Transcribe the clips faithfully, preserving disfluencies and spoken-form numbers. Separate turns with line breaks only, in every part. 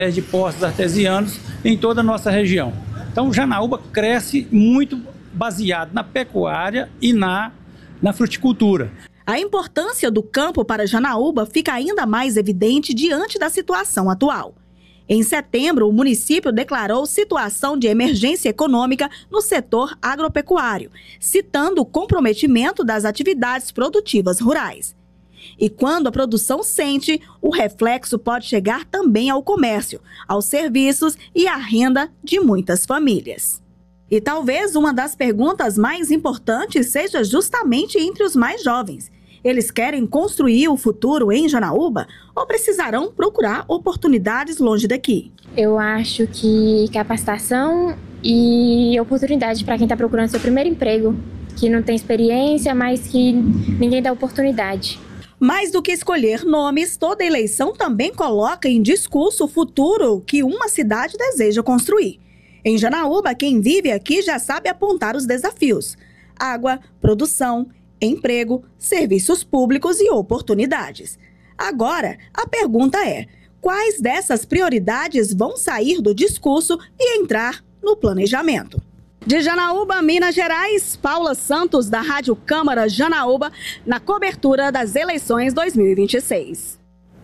de poços artesianos em toda a nossa região. Então, Janaúba cresce muito baseado na pecuária e na, na fruticultura.
A importância do campo para Janaúba fica ainda mais evidente diante da situação atual. Em setembro, o município declarou situação de emergência econômica no setor agropecuário, citando o comprometimento das atividades produtivas rurais. E quando a produção sente, o reflexo pode chegar também ao comércio, aos serviços e à renda de muitas famílias. E talvez uma das perguntas mais importantes seja justamente entre os mais jovens. Eles querem construir o futuro em Janaúba ou precisarão procurar oportunidades longe daqui?
Eu acho que capacitação e oportunidade para quem está procurando seu primeiro emprego, que não tem experiência, mas que ninguém dá oportunidade.
Mais do que escolher nomes, toda eleição também coloca em discurso o futuro que uma cidade deseja construir. Em Janaúba, quem vive aqui já sabe apontar os desafios: água, produção, emprego, serviços públicos e oportunidades. Agora, a pergunta é: quais dessas prioridades vão sair do discurso e entrar no planejamento? De Janaúba, Minas Gerais, Paula Santos, da Rádio Câmara Janaúba, na cobertura das eleições dois mil e vinte e seis.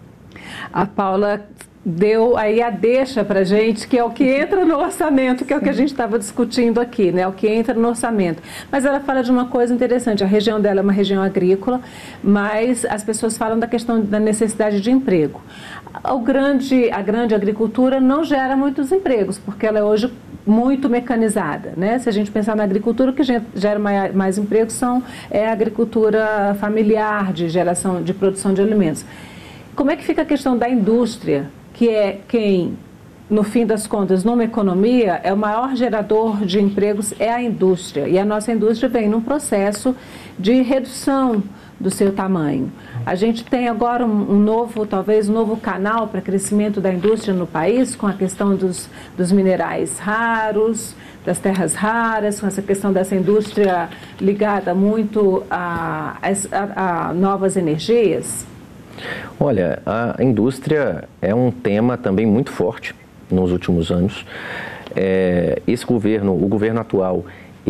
A Paula deu aí a deixa para a gente, que é o que entra no orçamento, que é o que a gente estava discutindo aqui, né? O que entra no orçamento. Mas ela fala de uma coisa interessante: a região dela é uma região agrícola, mas as pessoas falam da questão da necessidade de emprego. O grande, a grande agricultura não gera muitos empregos, porque ela é hoje muito mecanizada, né? Se a gente pensar na agricultura, o que gera mais, mais empregos são, é a agricultura familiar, de geração, de produção de alimentos. Como é que fica a questão da indústria, que é quem, no fim das contas, numa economia, é o maior gerador de empregos, é a indústria. E a nossa indústria vem num processo de redução do seu tamanho. A gente tem agora um, um novo, talvez um novo canal para crescimento da indústria no país, com a questão dos, dos minerais raros, das terras raras, com essa questão dessa indústria ligada muito a, a, a novas energias.
Olha, a indústria é um tema também muito forte nos últimos anos. É, esse governo, o governo atual,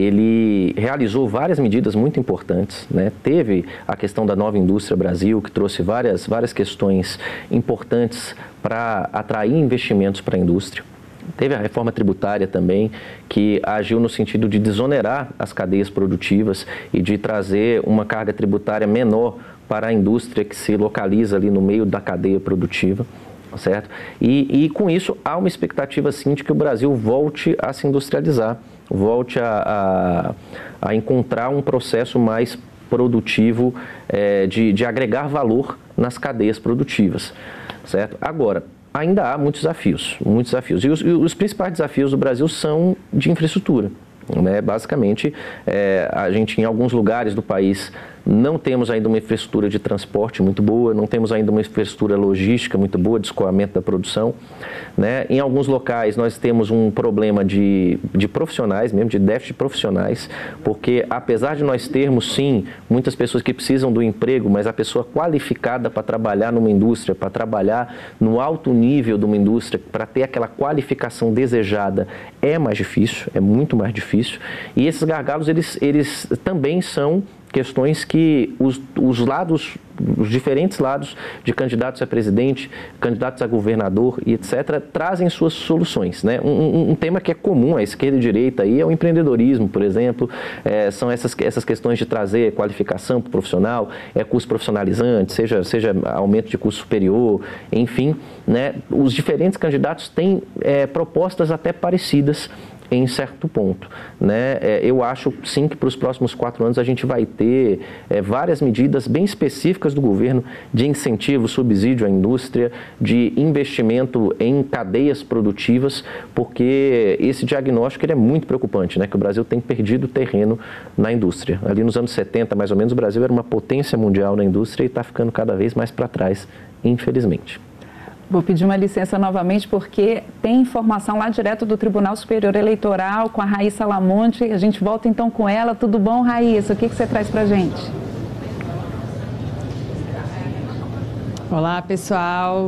ele realizou várias medidas muito importantes, né? Teve a questão da Nova Indústria Brasil, que trouxe várias, várias questões importantes para atrair investimentos para a indústria. Teve a reforma tributária também, que agiu no sentido de desonerar as cadeias produtivas e de trazer uma carga tributária menor para a indústria que se localiza ali no meio da cadeia produtiva, certo? E, e com isso há uma expectativa sim de que o Brasil volte a se industrializar, volte a, a, a encontrar um processo mais produtivo é, de, de agregar valor nas cadeias produtivas, certo? Agora, ainda há muitos desafios, muitos desafios. E os, e os principais desafios do Brasil são de infraestrutura. Né? Basicamente, é, a gente em alguns lugares do país não temos ainda uma infraestrutura de transporte muito boa, não temos ainda uma infraestrutura logística muito boa de escoamento da produção. Né? Em alguns locais nós temos um problema de, de profissionais mesmo, de déficit de profissionais, porque apesar de nós termos sim muitas pessoas que precisam do emprego, mas a pessoa qualificada para trabalhar numa indústria, para trabalhar no alto nível de uma indústria, para ter aquela qualificação desejada, é mais difícil, é muito mais difícil. E esses gargalos, eles, eles também são questões que os, os lados, os diferentes lados de candidatos a presidente, candidatos a governador e etcétera, trazem suas soluções. Né? Um, um, um tema que é comum à esquerda e direita aí é o empreendedorismo, por exemplo, é, são essas, essas questões de trazer qualificação para o profissional, é, curso profissionalizante, seja, seja aumento de curso superior, enfim, né? Os diferentes candidatos têm é, propostas até parecidas em certo ponto. Né? É, eu acho sim que para os próximos quatro anos a gente vai ter é, várias medidas bem específicas do governo de incentivo, subsídio à indústria, de investimento em cadeias produtivas, porque esse diagnóstico ele é muito preocupante, né? Que o Brasil tem perdido terreno na indústria. Ali nos anos setenta, mais ou menos, o Brasil era uma potência mundial na indústria e está ficando cada vez mais para trás, infelizmente.
Vou pedir uma licença novamente, porque tem informação lá direto do Tribunal Superior Eleitoral com a Raíssa Lamonte. A gente volta então com ela. Tudo bom, Raíssa? O que, que você traz para a gente?
Olá, pessoal.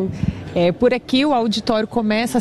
É, por aqui o auditório começa